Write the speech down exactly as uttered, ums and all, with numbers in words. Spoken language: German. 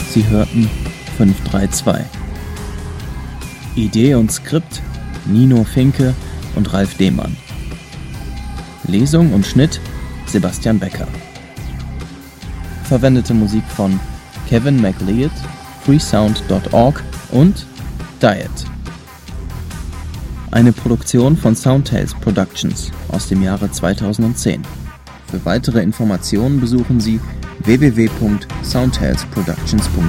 Sie hörten fünf drei zwei. Idee und Skript Nino Finke und Ralf Dehmann. Lesung und Schnitt Sebastian Becker. Verwendete Musik von Kevin MacLeod, freesound punkt org und Diet. Eine Produktion von Soundtales Productions aus dem Jahre zweitausendzehn. Für weitere Informationen besuchen Sie w w w punkt soundtalesproductions punkt